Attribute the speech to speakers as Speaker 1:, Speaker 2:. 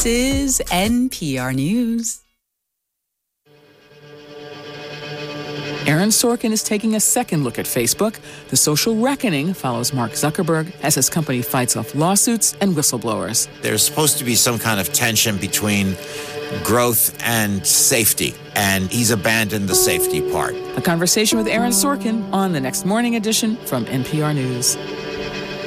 Speaker 1: This is NPR News. Aaron Sorkin is taking a second look at Facebook. The social reckoning follows Mark Zuckerberg as his company fights off lawsuits and whistleblowers.
Speaker 2: There's supposed to be some kind of tension between growth and safety, and he's abandoned the safety part.
Speaker 1: A conversation with Aaron Sorkin on the next morning edition from NPR News.